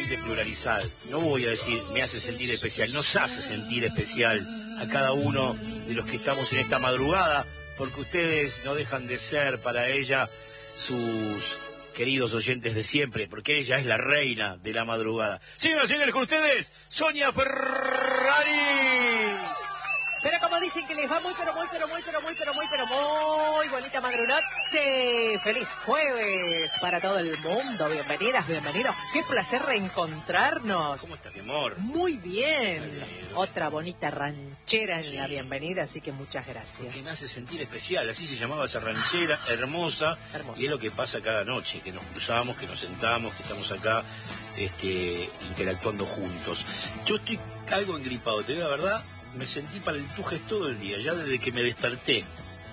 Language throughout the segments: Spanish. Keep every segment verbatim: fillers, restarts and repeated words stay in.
totalmente pluralizada. No voy a decir me hace sentir especial, nos hace sentir especial a cada uno de los que estamos en esta madrugada, porque ustedes no dejan de ser para ella sus queridos oyentes de siempre, porque ella es la reina de la madrugada. Señoras y señores, con ustedes, Sonia Ferrari. Pero como dicen que les va muy, pero muy, pero muy, pero muy, pero muy, pero muy bonita madrugada. Feliz jueves para todo el mundo. Bienvenidas, bienvenidos. Qué placer reencontrarnos. ¿Cómo estás, mi amor? Muy bien. Otra bonita ranchera en sí. La bienvenida, así que muchas gracias. Porque me hace sentir especial, así se llamaba esa ranchera hermosa. Hermosa. Y es lo que pasa cada noche, que nos cruzamos, que nos sentamos, que estamos acá este, interactuando juntos. Yo estoy algo engripado, te digo la verdad. Me sentí para el tujes todo el día, ya desde que me desperté.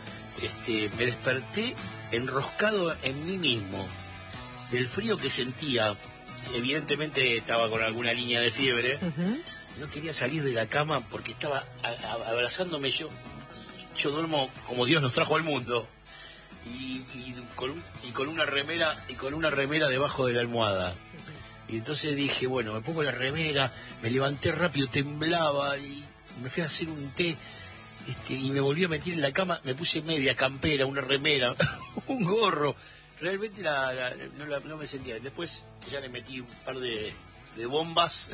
Este, me desperté enroscado en mí mismo, del frío que sentía. Evidentemente estaba con alguna línea de fiebre. Uh-huh. No quería salir de la cama porque estaba a, a, abrazándome. Yo yo duermo como Dios nos trajo al mundo. Y, y, con, y con una remera y con una remera debajo de la almohada. Uh-huh. Y entonces dije, bueno, me pongo la remera, me levanté rápido, temblaba y me fui a hacer un té este, y me volví a meter en la cama, me puse media campera, una remera, un gorro. Realmente la, la, no, la, no me sentía. Después ya le metí un par de, de bombas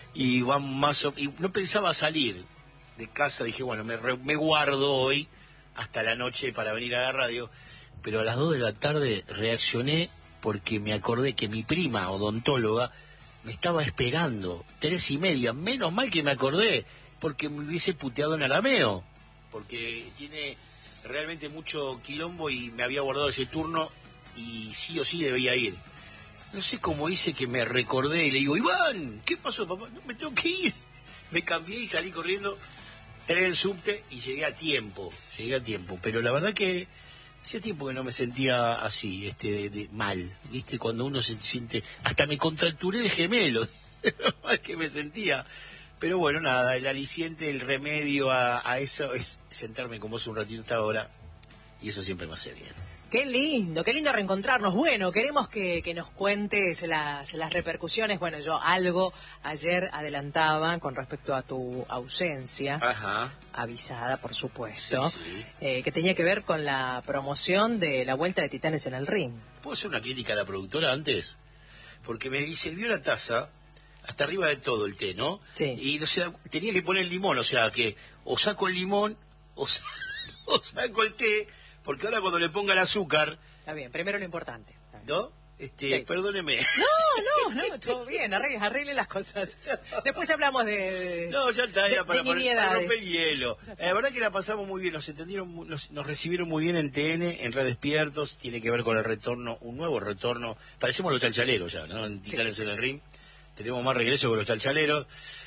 y van más o, y no pensaba salir de casa. Dije, bueno, me, me guardo hoy hasta la noche para venir a la radio. Pero a las dos de la tarde reaccioné porque me acordé que mi prima odontóloga me estaba esperando, tres y media. Menos mal que me acordé, porque me hubiese puteado en arameo, porque tiene realmente mucho quilombo y me había guardado ese turno y sí o sí debía ir. No sé cómo hice que me recordé y le digo, Iván, ¿qué pasó, papá? No, me tengo que ir. Me cambié y salí corriendo, entré en el subte y llegué a tiempo, llegué a tiempo. Pero la verdad que hacía tiempo que no me sentía así, este, de, de mal, ¿viste? Cuando uno se siente, hasta me contracturé el gemelo, de lo mal que me sentía. Pero bueno, nada, el aliciente, el remedio a, a eso es sentarme como vos un ratito hasta ahora, y eso siempre me hace bien. Qué lindo, qué lindo reencontrarnos. Bueno, queremos que, que nos cuentes las, las repercusiones. Bueno, yo algo ayer adelantaba con respecto a tu ausencia. Ajá. Avisada, por supuesto, sí, sí. Eh, que tenía que ver con la promoción de la Vuelta de Titanes en el Ring. ¿Puedo hacer una crítica a la productora antes? Porque me sirvió la taza hasta arriba de todo el té, ¿no? Sí. Y o sea, tenía que poner limón, o sea que o saco el limón o, sa o saco el té, porque ahora cuando le ponga el azúcar... Está bien, primero lo importante. ¿No? Este, sí. Perdóneme. No, no, no, todo bien, arregle, arregle las cosas. Después hablamos de... de no, ya está, era para, para, para romper hielo. La verdad que la pasamos muy bien, nos entendieron, nos, nos recibieron muy bien en T N, en Red Despiertos, tiene que ver con el retorno, un nuevo retorno. Parecemos los chalchaleros ya, ¿no? En Titanes sí. en el Ring. Tenemos más regreso que los chalchaleros,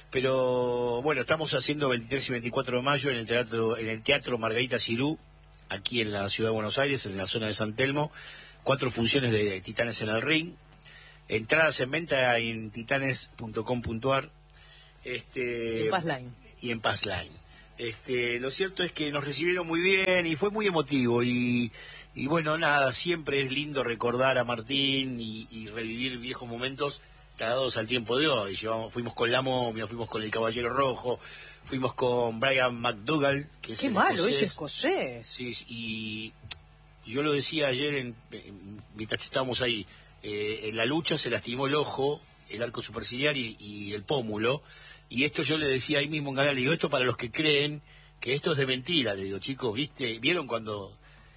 pero bueno, estamos haciendo veintitrés y veinticuatro de mayo en el teatro, en el teatro Margarita Cirú, aquí en la ciudad de Buenos Aires, en la zona de San Telmo, cuatro funciones de Titanes en el Ring, entradas en venta en titanes punto com punto ar, este, y en Passline. Y en Passline. Este, lo cierto es que nos recibieron muy bien y fue muy emotivo y, y bueno, nada, siempre es lindo recordar a Martín y, y revivir viejos momentos dados al tiempo de hoy. Llevamos, fuimos con La Momia, fuimos con El Caballero Rojo, fuimos con Brian McDougall, que es Qué el malo, escocés. es escocés. Sí, y yo lo decía ayer, en, en, mientras estábamos ahí, eh, en la lucha se lastimó el ojo, el arco superciliar y, y el pómulo, y esto yo le decía ahí mismo en canal, le digo, esto para los que creen que esto es de mentira, le digo, chicos, ¿viste? ¿Vieron cuando...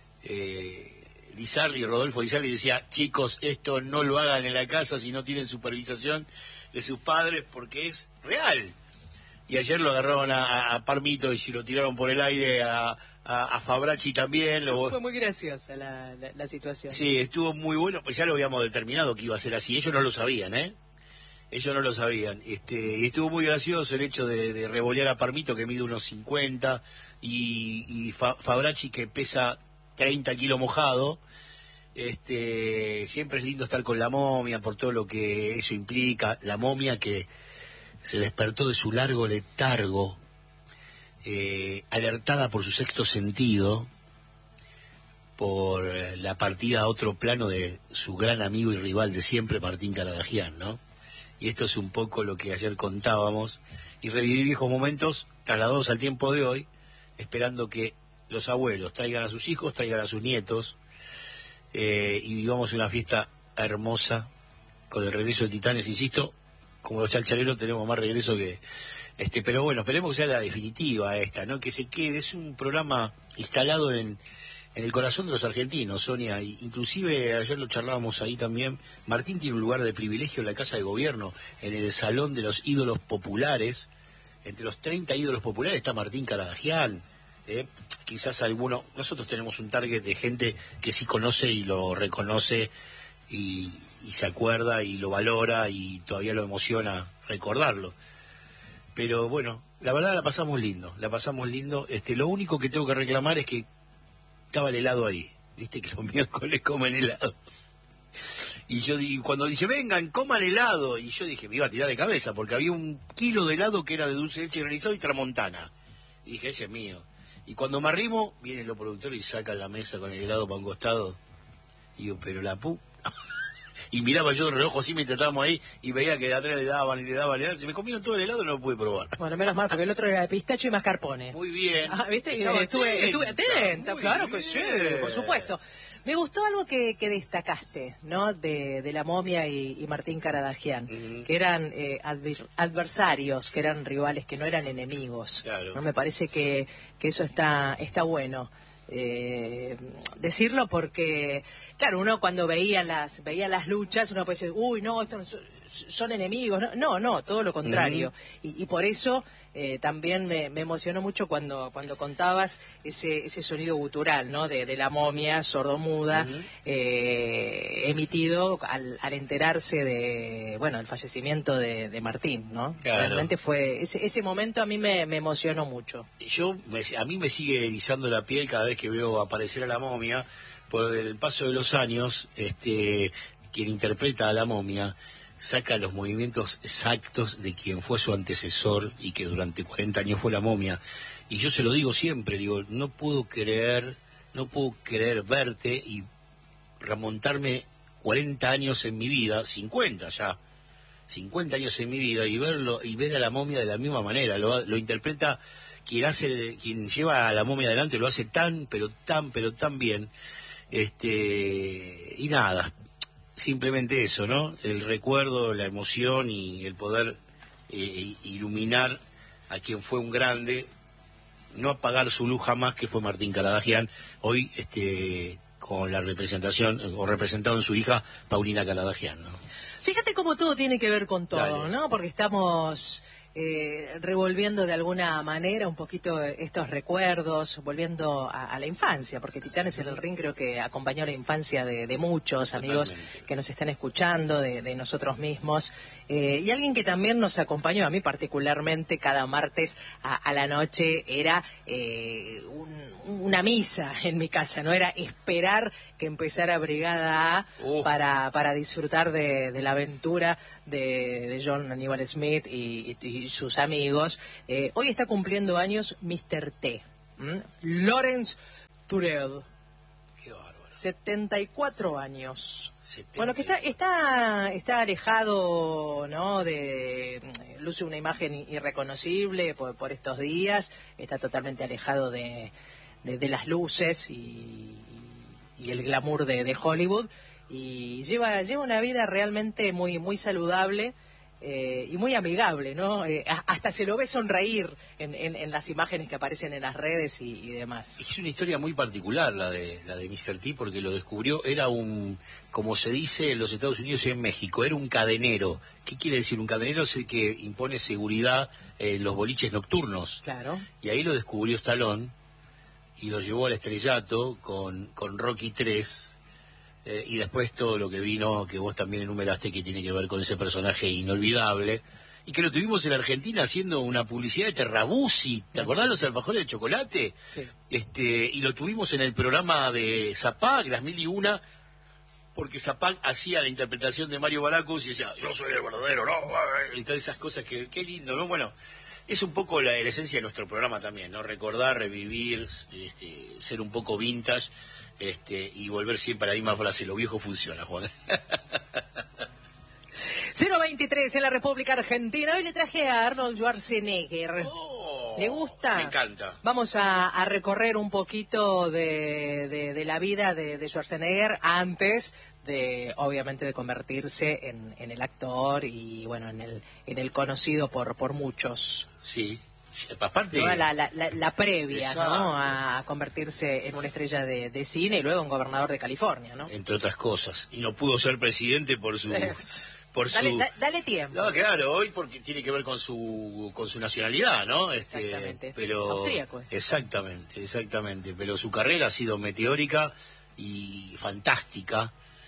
Eh, Lizardi, Rodolfo Lizardi decía, chicos, esto no lo hagan en la casa si no tienen supervisación de sus padres porque es real? Y ayer lo agarraron a, a Parmito y si lo tiraron por el aire a, a, a Fabracci también. Lo... Fue muy graciosa la, la, la situación. Sí, estuvo muy bueno, pues ya lo habíamos determinado que iba a ser así, ellos no lo sabían, ¿eh? Ellos no lo sabían. Este, y estuvo muy gracioso el hecho de, de revolear a Parmito, que mide unos cincuenta, y, y Fa, Fabracci, que pesa treinta kilos mojado. Este, siempre es lindo estar con La Momia por todo lo que eso implica. La Momia que se despertó de su largo letargo, eh, alertada por su sexto sentido, por la partida a otro plano de su gran amigo y rival de siempre, Martín Caradagian, ¿no? y esto es un poco lo que ayer contábamos, y revivir viejos momentos trasladados al tiempo de hoy, esperando que los abuelos traigan a sus hijos, traigan a sus nietos, eh, y vivamos una fiesta hermosa con el regreso de Titanes. Insisto, como los chalchaleros tenemos más regreso que... este pero bueno, esperemos que sea la definitiva esta, ¿no? Que se quede, es un programa instalado en, en el corazón de los argentinos, Sonia, y inclusive ayer lo charlábamos ahí también. Martín tiene un lugar de privilegio en la Casa de Gobierno, en el Salón de los Ídolos Populares. Entre los treinta ídolos populares está Martín Caradagian. Eh, quizás alguno, nosotros tenemos un target de gente que sí conoce y lo reconoce y, y se acuerda y lo valora y todavía lo emociona recordarlo. Pero bueno, la verdad la pasamos lindo, la pasamos lindo. Este, lo único que tengo que reclamar es que estaba el helado ahí, viste que los miércoles comen helado. Y yo di, cuando dice, vengan, coman helado, y yo dije, me iba a tirar de cabeza, porque había un kilo de helado que era de dulce de leche granizado y tramontana. Y dije, ese es mío. Y cuando me arrimo, vienen los productores y sacan la mesa con el helado para un costado. Y digo, pero la pu... y miraba yo el reloj así mientras estábamos ahí y veía que de atrás le daban y le daban, le daban. Se me comieron todo el helado y no lo pude probar. Bueno, menos mal, porque el otro era de pistacho y mascarpone. Muy bien. Ah, ¿viste? Estaba Estuve, atenta, estuve atenta, claro que bien. sí, por supuesto. Me gustó algo que, que destacaste, ¿no? De, de la momia y, y Martín Caradagian, uh-huh. que eran eh, adver, adversarios, que eran rivales, que no eran enemigos. Claro. ¿No? Me parece que, que eso está, está bueno. Eh, decirlo porque, claro, uno cuando veía las veía las luchas, uno puede decir, uy, no, estos son, son enemigos. No, no, no, todo lo contrario. Uh-huh. y, y por eso eh, también me, me emocionó mucho cuando cuando contabas ese ese sonido gutural, ¿no? De, de la momia sordomuda, uh-huh. eh, emitido al, al enterarse de, bueno, el fallecimiento de, de Martín, ¿no? Claro. Realmente fue, ese, ese momento a mí me, me emocionó mucho. Yo, me, a mí me sigue erizando la piel cada vez que veo aparecer a la momia. Por el paso de los años, este, quien interpreta a la momia saca los movimientos exactos de quien fue su antecesor y que durante cuarenta años fue la momia. Y yo se lo digo siempre, digo, no puedo creer, no puedo creer verte y remontarme cuarenta años en mi vida, cincuenta ya, cincuenta años en mi vida y verlo y ver a la momia de la misma manera. Lo, lo interpreta quien hace, quien lleva a la momia adelante, lo hace tan, pero tan, pero tan bien. Este, y nada, simplemente eso, ¿no? El recuerdo, la emoción y el poder eh, iluminar a quien fue un grande, no apagar su luz jamás, que fue Martín Caradagian, hoy este con la representación, o representado en su hija, Paulina Caradagian, ¿no? Fíjate cómo todo tiene que ver con todo, Dale. ¿no? Porque estamos eh, revolviendo de alguna manera un poquito estos recuerdos, volviendo a, a la infancia, porque Titanes en el Ring creo que acompañó la infancia de, de muchos Totalmente. amigos que nos están escuchando, de, de nosotros mismos, eh, y alguien que también nos acompañó, a mí particularmente, cada martes a, a la noche, era eh, un, una misa en mi casa, ¿no? Era esperar que empezara Brigada A uh. para, para disfrutar de, de la aventura de, de John Aníbal Smith y, y, y sus amigos. Eh, hoy está cumpliendo años mister T, ¿m? Lawrence Turell. Qué bárbaro. setenta y cuatro años. setenta. Bueno, que está está está alejado, ¿no? De luce una imagen irreconocible por, por estos días. Está totalmente alejado de, de, de las luces y, y el glamour de, de Hollywood. Y lleva lleva una vida realmente muy muy saludable eh, y muy amigable, ¿no? Eh, hasta se lo ve sonreír en, en, en las imágenes que aparecen en las redes y, y demás. Es una historia muy particular la de la de mister T, porque lo descubrió, era un, como se dice en los Estados Unidos y en México, era un cadenero. ¿Qué quiere decir? Un cadenero es el que impone seguridad en los boliches nocturnos. Claro. Y ahí lo descubrió Stallone y lo llevó al estrellato con, con Rocky tres. Eh, y después todo lo que vino, que vos también enumeraste, que tiene que ver con ese personaje inolvidable, y que lo tuvimos en Argentina haciendo una publicidad de Terrabuzzi, ¿te acordás los alfajores de chocolate? Sí. Este, y lo tuvimos en el programa de Zapac, las mil y una, porque Zapac hacía la interpretación de Mario Baracus y decía, yo soy el verdadero, ¿no? Y todas esas cosas, que qué lindo, ¿no? Bueno, es un poco la, la esencia de nuestro programa también, ¿no? Recordar, revivir, este, ser un poco vintage, Este, y volver siempre a la misma frase, lo viejo funciona, Juan. cero veintitrés en la República Argentina. Hoy le traje a Arnold Schwarzenegger. Oh, ¿Le gusta? Me encanta. Vamos a, a recorrer un poquito de, de, de la vida de, de Schwarzenegger antes de, obviamente, de convertirse en, en el actor y, bueno, en el, en el conocido por, por muchos. Sí. Aparte, ¿no? la, la, la, la previa, exacto, ¿no? A convertirse en una estrella de, de cine y luego en gobernador de California, ¿no? Entre otras cosas. Y no pudo ser presidente por su... por dale, su... da, dale tiempo. No, claro, hoy porque tiene que ver con su con su nacionalidad, ¿no? Exactamente. Este, pero... Austríaco. Exactamente, exactamente. Pero su carrera ha sido meteórica y fantástica.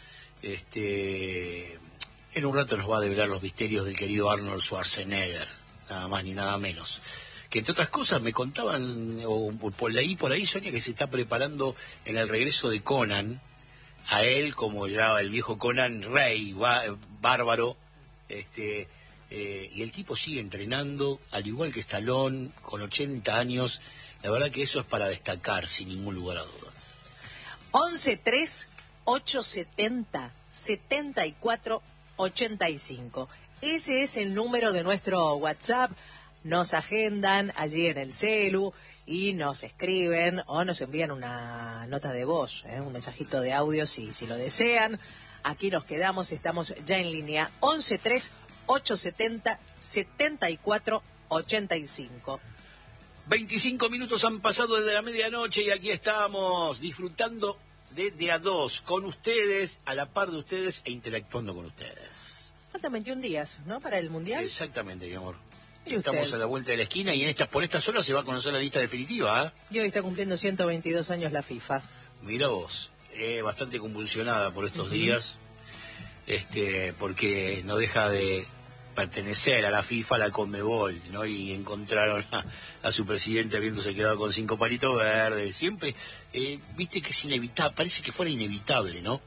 Este... En un rato nos va a develar los misterios del querido Arnold Schwarzenegger. Nada más ni nada menos. Que entre otras cosas me contaban, o por ahí, por ahí Sonia, que se está preparando en el regreso de Conan, a él como ya el viejo Conan, rey, bárbaro, este, eh, y el tipo sigue entrenando, al igual que Stallone, con ochenta años. La verdad que eso es para destacar, sin ningún lugar a dudas. once tres ochocientos setenta setenta y cuatro ochenta y cinco. Ese es el número de nuestro WhatsApp. Nos agendan allí en el celu y nos escriben o nos envían una nota de voz, ¿eh? un mensajito de audio si, si lo desean. Aquí nos quedamos, estamos ya en línea. once tres ochocientos setenta setenta y cuatro ochenta y cinco. veinticinco minutos han pasado desde la medianoche y aquí estamos disfrutando de De a dos con ustedes, a la par de ustedes e interactuando con ustedes. Faltan veintiún días, ¿no? Para el Mundial. Exactamente, mi amor. ¿Y Estamos usted? a la vuelta de la esquina y en esta, por esta sola se va a conocer la lista definitiva. ¿eh? Y hoy está cumpliendo ciento veintidós años la FIFA. Mira vos, eh, bastante convulsionada por estos uh-huh. días, este, porque no deja de pertenecer a la FIFA, a la Conmebol, ¿no? Y encontraron a, a su presidente habiéndose quedado con cinco palitos verdes. Siempre, eh, viste que es inevitable, parece que fuera inevitable, ¿no?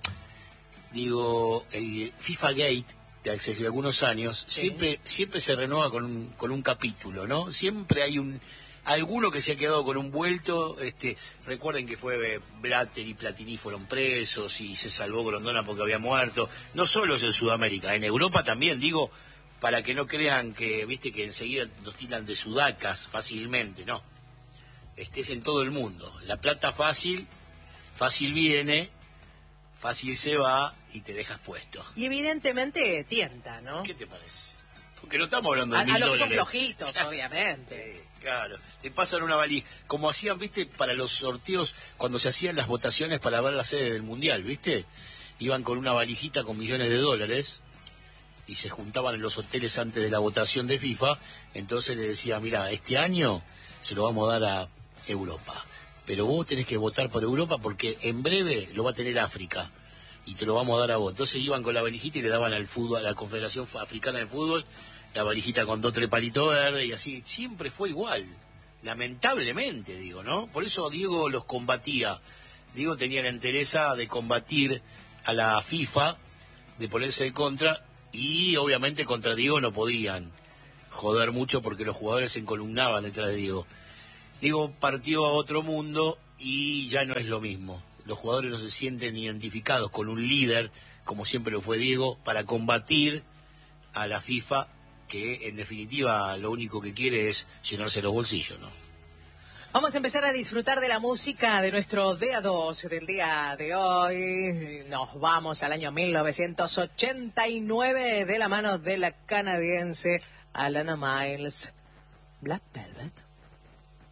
Digo, el FIFA Gate de hace algunos años, sí. siempre siempre se renueva con un, con un capítulo, ¿no? Siempre hay un alguno que se ha quedado con un vuelto. Este, recuerden que fue Blatter y Platini fueron presos y se salvó Grondona porque había muerto. No solo es en Sudamérica, en Europa también, digo, para que no crean que, viste, que enseguida nos tiran de sudacas fácilmente, no. Este es en todo el mundo. La plata fácil, fácil viene, fácil se va y te dejas puesto. Y evidentemente tienta, ¿no? ¿Qué te parece? Porque no estamos hablando de a, mil a los dólares. que son flojitos, obviamente. Eh, claro, te pasan una valija. Como hacían, viste, para los sorteos, cuando se hacían las votaciones para ver la sede del Mundial, viste, iban con una valijita con millones de dólares y se juntaban en los hoteles antes de la votación de FIFA. Entonces le decía, mira, este año se lo vamos a dar a Europa, pero vos tenés que votar por Europa porque en breve lo va a tener África y te lo vamos a dar a vos. Entonces iban con la valijita y le daban al fútbol, a la Confederación Africana de Fútbol, la valijita con dos, tres palitos verdes y así. Siempre fue igual, lamentablemente, digo, ¿no? Por eso Diego los combatía. Diego tenía la entereza de combatir a la FIFA, de ponerse de contra, y obviamente contra Diego no podían joder mucho porque los jugadores se encolumnaban detrás de Diego. Diego partió a otro mundo y ya no es lo mismo. Los jugadores no se sienten identificados con un líder, como siempre lo fue Diego, para combatir a la FIFA, que en definitiva lo único que quiere es llenarse los bolsillos, ¿no? Vamos a empezar a disfrutar de la música de nuestro D A dos del día de hoy. Nos vamos al año mil novecientos ochenta y nueve de la mano de la canadiense Alana Miles. Black Velvet.